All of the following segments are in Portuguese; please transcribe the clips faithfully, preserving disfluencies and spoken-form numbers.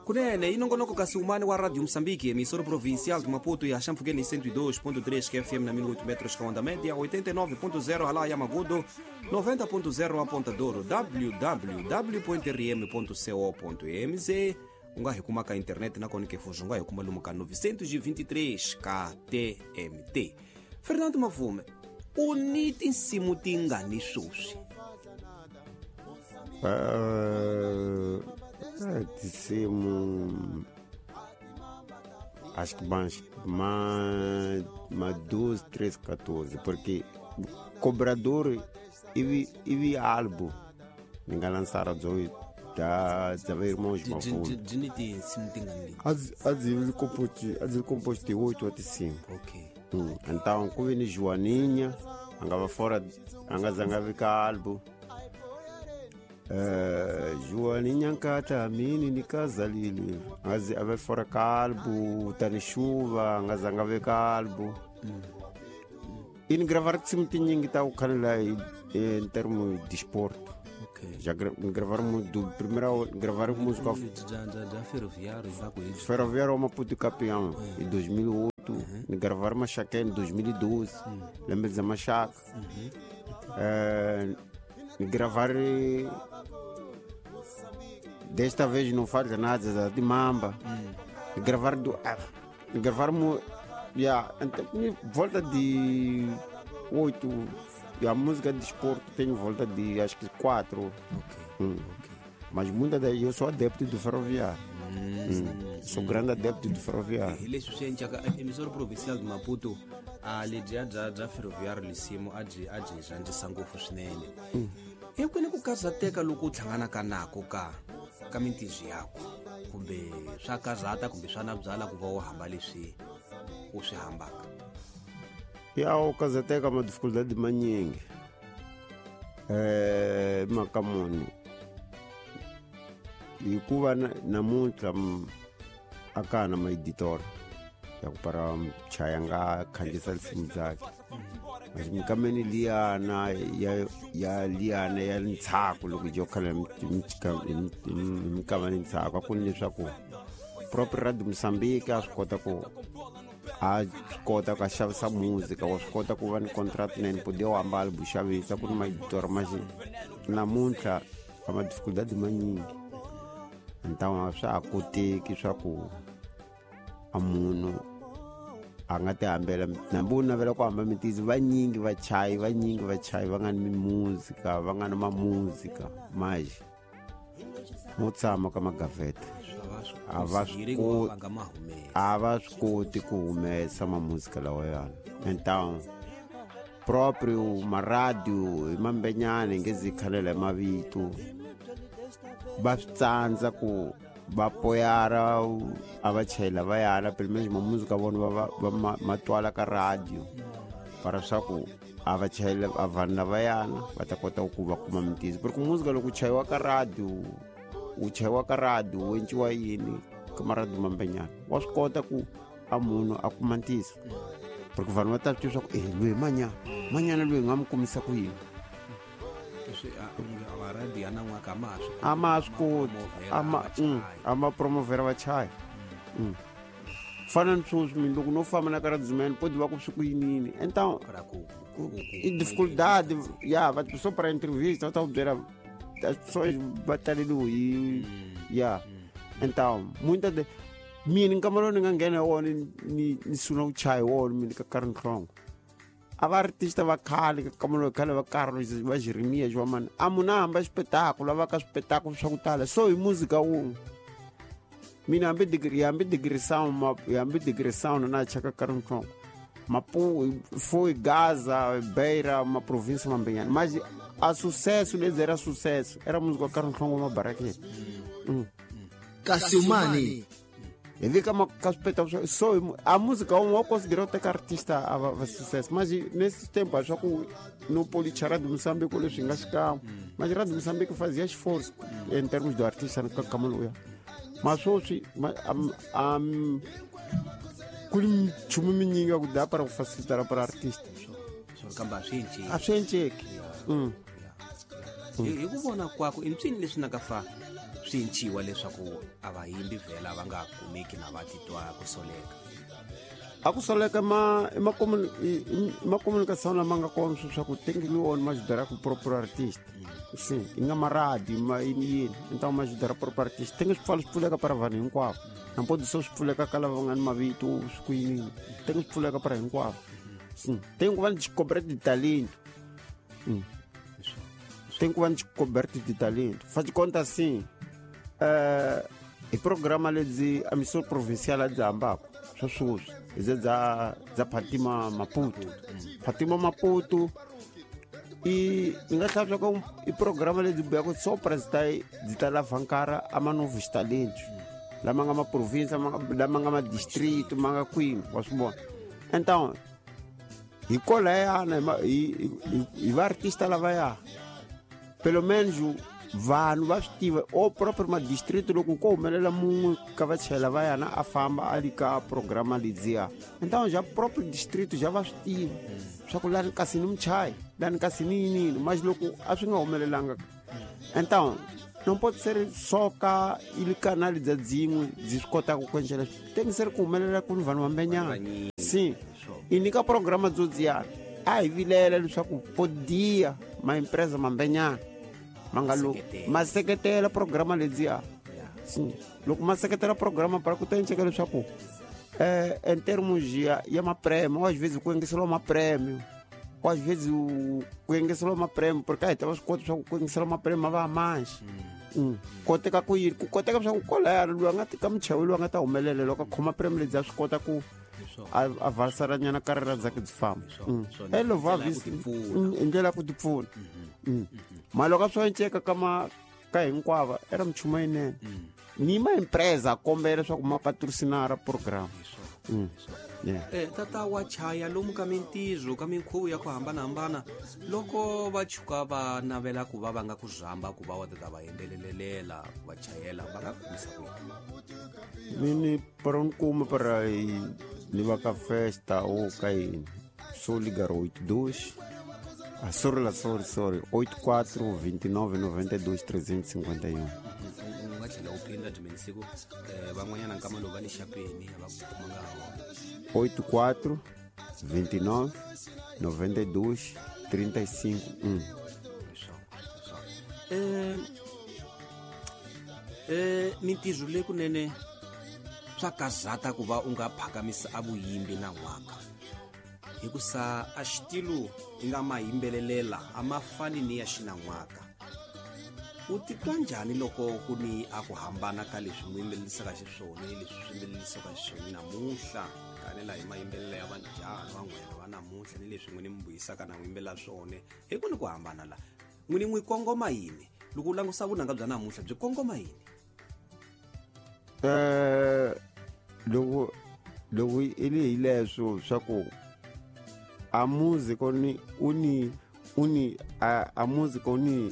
Kunene, inongonoko kasiumani wa Radio Moçambique, emissora provincial de Maputo e a Chamfugueni cento e dois ponto três, que é F M na mil e oito metros com onda média, oitenta e nove ponto zero Alá Yamagudo, noventa ponto zero Apontadoro, w w w ponto r m ponto co ponto m z, ungahi kumaka a internet na koni kefujo ungahi kumalumuka novecentos e vinte e três K T M T. Fernando Mavume, uniti nsimu tingani sushi? Uh, dissemos, acho que mais, mais, mais doze, treze, quatorze, porque cobrador e vi álbum, ninguém lançaram dois, da da irmãos de de nsimu tingani. As as ele composto, as ele composto oito ou cinco. Ok. Hum. Então, quando vem Joaninha, andava fora, andava com álbum. Uh, Joaninha Nkata mini ni kazalili ngazi ave fora kalbu tani chuva ngazi angave kalbu mm. In gravar que se me tinha que estar o canal em termos de esporte. Okay. Já gra gravar muito primeiro gravar música já já já ferroviário já com isso ferroviário uma puto campeão mm. em dois mil e oito uhum. Gravar Machaca em dois mil e doze mm. Lembra de Machaca uhum. uh, gravar desta vez não faz nada de mamba hum. gravar do ah, gravar mo yeah, volta de oito e a música de esporte tem volta de acho que quatro okay. hum. Okay. Mas muita daí eu sou adepto do ferroviário hum. Hum. Sou hum. grande adepto do ferroviário. Ele sustenta a emissora provincial de Maputo a lidia já já ferroviário lisimo aji aji já de sangofu swinene eu kwene ku kazateka loko tlangana kanako ka ka mintizi yako kumbe swa kazata kumbe swa nabyala ku va u hamba leswi u swi hambaka ya o kazateka ma dificuldade manyingi eh makamoni hikuva namuntlha akana ma editor ya ku para chaya nga khanjisa risimu zake mas mikameni liana ya ya liana ya ntsako loko jo khala mikameni ntsako ku leswaku proprio Radio Moçambique a swi kota ku a swi kota ku xavisa música wa swi kota ku va ni contract nene poder hamba albu xavisa ku ni ma editor mas namuntlha a ma dificuldade manyingi então swa koteki swa ku a munhu a nga ti hambela nambuna vela ku hamba mitizi vanyingi vachayi vanyingi vachayi va nga ni muzika va nga na ma muzika maji mo tshama ka magaveta a va swi a va swi koti ku humesa ma muzika lawa yana então proprio ma radio i mambenyana ngezi khalela mavito va swi tsandza ku va poyara a va chela va yana pelo mesmo música vona va va matwala ka radio para swa ku a va chela a vanhu va yana va ta kota ku va kuma mitizi porque música loko chayiwa ka radio u chayiwa ka radio u enciwa yini ka radio mambenyana wa swi kota ku a munhu a kuma ntisi porque vanhu va ta twisisa ku eh loyi manya manyana loyi nga mu kumisa ku yini ama swi ama ama promovera vachaya fana ntsutsu mi loko no famba na ka radzimene pode va ku swi ku yinini então i dificuldade ya va só para entrevista tá byela as pessoas batalhando e ya então muita de mina nkamalo ni nga nghena wona ni ni suna u chaya wona mina ka karinhlongo ava artista va khale ka kamalo khale va Carlos va Jeremias wa mani a munhu hamba espetáculo va ka espetáculo swa ku tala so hi música wun'we mina hambi degree hambi degree sound ma hambi degree sound na chaka karinhlongo mapu foi Gaza Beira uma província mambenyana mas a sucesso lhes era sucesso era música karinhlongo ma baraquete Kasiumani e vi kama kaspeta so a música um considero até que artista a sucesso mas nesse tempo acho que no polichara do Moçambique o leswi nga xikama mas Radio Moçambique fazia esforço em termos do artista no Kamaloya mas só se am kuli chumi minyinga ku da para facilitar para artista so kamba shinchi a shinchi mm yikubona kwakho imtsini leswi nakafa swi enciwa leswaku a vayimbi vhela va nga kumeki na va titwa ku soleka? A ku soleka ma ma comunicação lama nga kona swa ku tengeliwa on majudara ku proper artist sim inga maradi ma ini então majudara proper artist tenga swi pfuleka para vanhu hinkwavo na pode swo swi pfuleka ka lava nga ni mavito swikwini tenga swi pfuleka para hinkwavo sim tem ku va ni descoberto de talento tem ku va ni descoberto de talento faz conta assim eh e programa lezi a missão provincial a dzambako swo swo Eze za za Fatima Maputo. Fatima Maputo e nga hlapsa ka i programa le dzibuya ku so president dzitala vankara ama novos talentos. Lama nga ma província, lama nga ma distrito, manga queen, wasibona. Então, e cola é ana e e va artista lá vai a. Pelo menos vanhu va swi tiva o proprio ma distrito loko ko humelela mun'we ka va chela va yana a famba ali ka programa lidziya então já próprio distrito já va swi tiva swa ku lani kasi ni muchayi lani kasi ni yinini mas loko a swi nga humelelanga então não pode ser só ka ili canali dza dzin'we dzi swi kotaka ku endlela tem que ser ku humelela ku ni vanhu vambenyana sim e ni ka programa dzo dziyana a hi vilela leswaku podia ma empresa mambenyana mangalo maseketela programa ledzia sim loko maseketela programa para ku tencheka leswaku eh em termos ya ya maprêmio às vezes ku engesela uma prêmio ou às vezes ku engesela uma prêmio porque aí tava os contos ku engesela uma prêmio va mais um koteka ku ir ku koteka swa ku kolera lu nga tika mchawelo nga ta humelela loko khoma prêmio ledzia swi kota ku a valsaranyana karera zake dzifamba elo va visi indlela ku tipfuna maloko a swi enceka ka ma ka hinkwavo era mchumo yinene ni ma empresa kombela swa ku ma patrocinara program eh tata wa chaya lomu ka mintizo ka minkhuvo ya ku hambanahambana loko va chuka va navela ku va va nga ku zhamba ku va wa tata va yimbelelela ku va chayela va nga kumisa ku mini para um como para ni va ka festa o ka yini Soligar oito dois ah, sorry la sorry sorry oito quatro vinte e nove noventa e dois trezentos e cinquenta e um nga tlhela u phinda dimensiko eh van'wanyana nkama loko va le xapeni va ku kuma ngaho oito quatro vinte e nove noventa e dois trinta e cinco um eh eh mintizo lekunene swa kazata ku va u nga phakamisa a vuyimbi na n'waka hikusa a xitilo i nga ma yimbelelela a ma fani ni ya xinan'waka u titwa njhani loko ku ni a ku hambana ka leswi n'wi yimbelelisaka xiswona leswi swi yimbelelisaka xiswona namuntlha kanela hi mayimbelelo ya vanjhani van'wena va namuntlha ni leswi n'wi ni mi vuyisaka na n'wi yimbelela swona hi ku ni ku hambana la n'wini n'wi kongoma yini loko u langusa vunanga bya namuntlha byi kongoma yini eh loko loko ili hileswo swa ku a música uni uni uni a, a música uni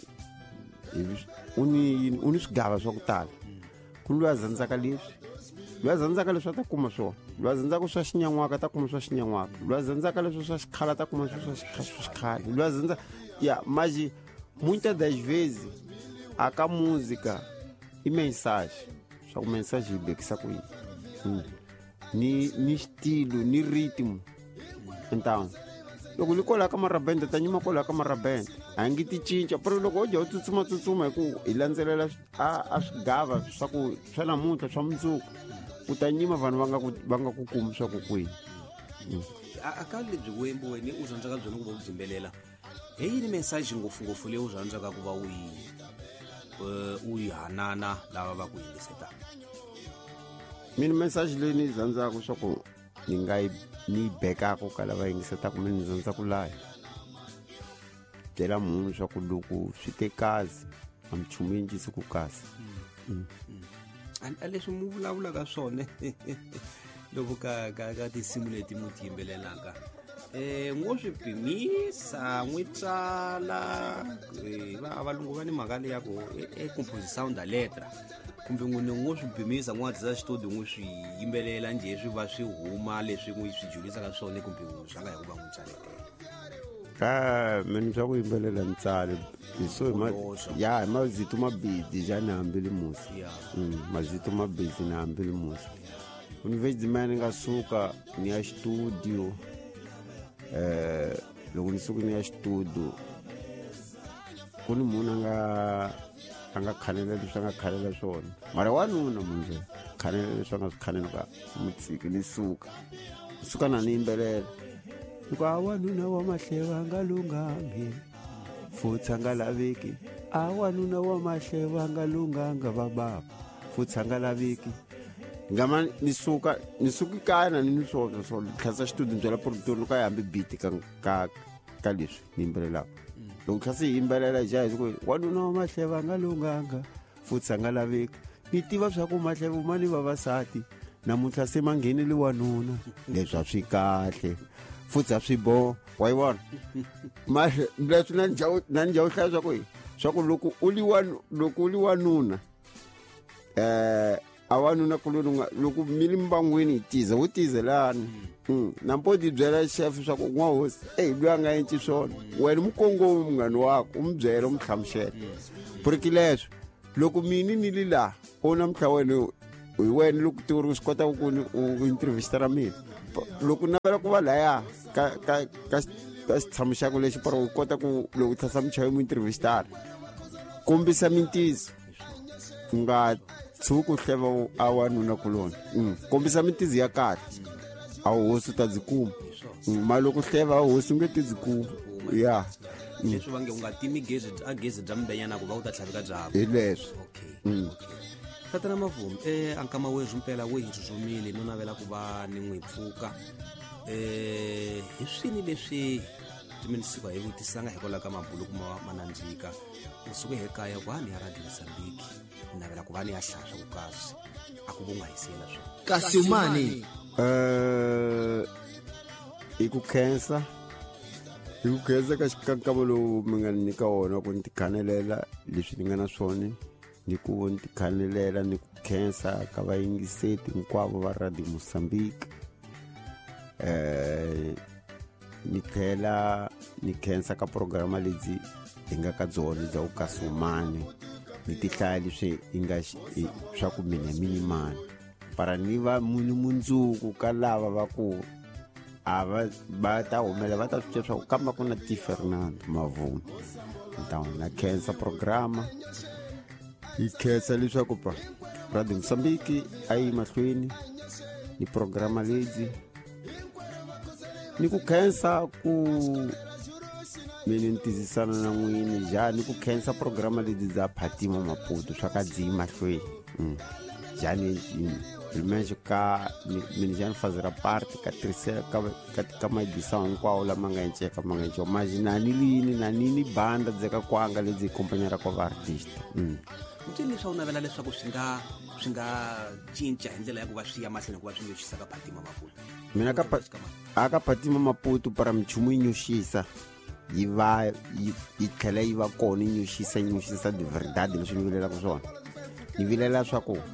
uni uni swigava swa ku tala ku loyi a zandzaka leswi loyi a zandzaka leswi a ta kuma swona loyi a zandzaka swa xinyan'waka ta kuma swa xinyan'waka loyi a zandzaka leswi swa xikhala ta kuma swa xikhala loyi a zandza ya mas muitas das vezes a ka música e mensagem só que mensagem bekisa ku hum. ni ni estilo ni ritmo então loko likola ka marabenda ta nyima kola ka marabenda a ngi ti cinca pero loko u tsutsuma tsutsuma ku i landzelela a a swigava swa ku swa namuntlha swa mundzuku u ta nyima vanhu va nga ku va nga ku kumi swa ku kwini a ka lebyi wembo wena u zandzaka byona ku va u dzimbelela hi yini message ngopfungopfu leyi u zandzaka ku va u yi u yi hanana lava va ku yingisetaka mina message leyi ni zandzaka swa ku ni nga ni bekaka ka lava yingisetaka mina ni zandzaka laya byela munhu swa ku loko swi te kazi a mchumu yinjisi ku kazi a leswi mu vulavulaka swona loko ka ka tinsimu leti mu ti yimbelelaka eh ngo swi pimisa n'wi tsala va valungu va ni mhaka leya ku e compose sound a letra kumbe n'wini ngo swi pimisa n'wana za studio n'wi swi yimbelela nje swi va swi huma leswi n'wi swi julisaka swona kumbe swa nga hi ku va n'wi tsaletela Ah, mina swa ku yimbelela ntsale. So ma ya mazito mabidi jana hambili musi. Mm, mazito mabidi na hambili musi. University man ngasuka ni ya studio. Eh, loko nisuka ni ya studio. Kuni munhu anga anga khanela leswi anga khanela swona. Mara wanuna munhu khanela leswi anga khanela ka mutsiki ni suka. Suka na ni yimbelela. Kwa wanuna wa mahleva anga lungangi futhi anga laveki. A wanuna wa mahleva anga lunganga bababa futhi anga laveki. Ngama nisuka nisuka kana ni swona so tlhasa student bya production ka yambi beat ka ka ka leswi ni yimbelela. Loko tlhasa yimbelela jazz ku wanuna wa mahleva anga lunganga futhi anga laveki. Ni tiva swa ku mahleva mani vavasati namuntlha se manghenile wanuna leswa swi kahle. Futhi swibo wayibona manje leswi na njhawu na njhawu hlaya ku swa ku loko uli wanu loko uli wanuna eh awanuna kulunga loko mili mbangweni tiza utizelana mm nampodi byela chef swa ku nwa hosi eh lwa nga yenti swona wena mukongo mungani wako umbyela umtlhamshela purikileswo loko mini ni lila ona mthla wena wena loko ti uri swi kota ku ku interview mina loko navela ku va laya ka ka ka ka sitshamo xa ku lexi paro u kota ku loko tlhasa muchayi mu interview kombisa mintizo nga tshuku hleva awanuna kulona kombisa mintizo ya kahle a hosi ta dzikuma ma loko hleva hosi nge ti dzikuma ya leswi vange u nga timi gezi a gezi bya mbenyana ku va u ta tlhaveka byabo hi leswi okay tatana Mavumi eh ankama wezwi mpela we hitsuzumile no navela ku va ni n'wi pfuka eh hi swini leswi timinisiwa hi vutisanga hi kola ka mabulu kuma manandzika usuke hekaya kwani ya Radio Mozambique navela ku va ni ya hlahla ku kahle akubunga hisela swo kasi umani eh iku cancer iku cancer ka xikankavo lowu mi nga nyika wona ku ni tikhanelela leswi ni nga na swona ni ku ni tikhanelela ni ku cancer ka vayingiseti hinkwavo va Radio Mozambique eh ni tlhela ni cancer ka programa lezi hi nga ka dzona za ukasumane ni tihlaya leswi hi nga swa ku mina minimani para ni va munhu mundzuku ka lava va ku ava ba ta humela va ta swi swa ku kamba ku na T Fernando Mavumi na cancer programa hi khensa leswaku pa Radio Mozambique ayi mahlweni ni programa lezi ni ku khensa ku mini ntizisana na n'wini jani ku khensa programa lezi za Phatima Maputo swa ka dzima hlweni jani limenje ka mini jani fazera parte ka trisela ka ka ka maidisa hinkwawo lama nga enceka ma nga encewa majinani lini na nini banda dzeka kwanga lezi kompanyera kwa va artist mutini leswi u navela leswaku swi nga swi nga cinca hi ndlela ya ku va swi ya mahlweni ku va swi nyoxisa ka Phatima Maputo mina ka aka Phatima Maputo para michumu yi nyoxisa yi va yi tlhela yi va kona yi nyoxisa yi nyoxisa de verdade leswi ni vilela ku swona ni vilela swa ku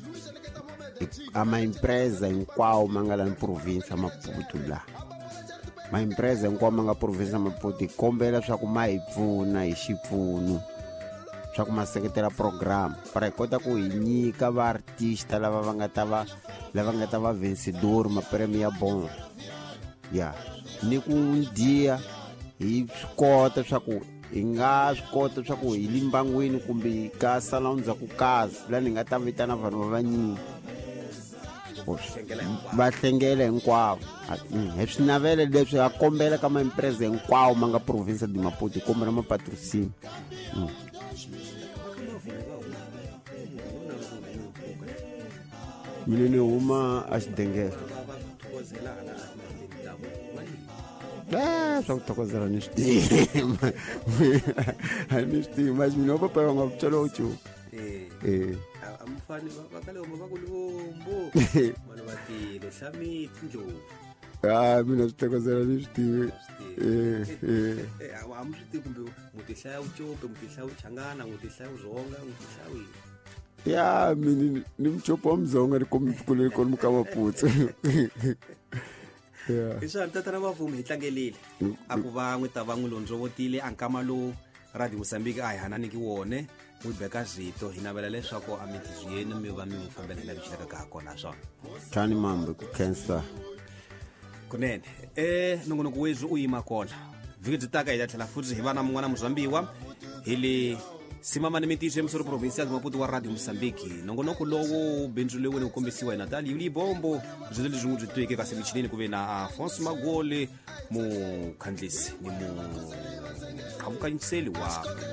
ama empresa hinkwawo ma nga la ni province Maputo la ma empresa hinkwawo ma nga province Maputo hi kombela swa ku ma hi pfuna hi xipfuno swa ku ma seketela program para hi kota ku hi nyika va artista lava va nga ta va lava nga ta va vencedor ma premia bon ya ni ku dia hi swi kota swa ku hi nga swi kota swa ku hi limbangwini kumbe ka salon za ku kazi la ni nga ta vitana vanhu va vanyingi va hlengela hinkwavo hi swinavele leswi ha kombela ka maempresa hinkwawo ma nga province de Maputo kombela mapatrocini mina ni huma a xidengela eh swa ku thokozela ni swi tiva a ni swi tiva mas mina papa va nga vutsolo uchu eh amfani bakale uma bakulombo manje bathi lo hlamiti ndlovu ah mina swi thokozela ni swi tiva eh eh eh amswi kumbe mutihlaya uchope mutihlaya uchangana mutihlaya uzonga mutihlaya ya mina ni mchopo mzonga ni komikule kon mukama putso Ishan tatana bavumi hitlangelile akuva ngweta vangu lonzo votile ankama lo Radio Mozambique ai hanani ki wone mu beka zito hinavela leswaku amitizweni mi va mi mufambela na bixaka ka kona swona tani mambe ku cancer kunene eh nongonoko wezu uyima kona viki dzitaka ila thela futhi hi vana mungwana Mozambiwa hili simama nimitiso emsoro provincial Maputo wa Radio Mozambique nongonoko lowo benzulewe nokombisiwa ina tali yuli bombo zile zungu zitweke ka semichinini kuve na Afonso Magole mu khandlisi ni mu khabukanyiseli wa